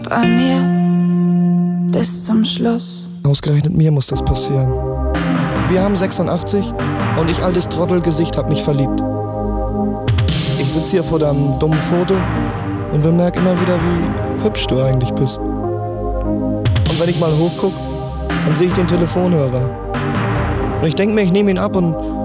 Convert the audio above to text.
bei mir bis zum Schluss. Ausgerechnet mir muss das passieren. Wir haben 86 und ich, altes Trottelgesicht, hab mich verliebt. Ich sitz hier vor deinem dummen Foto und bemerk immer wieder, wie hübsch du eigentlich bist. Und wenn ich mal hochguck, dann sehe ich den Telefonhörer. Und ich denk mir, ich nehme ihn ab und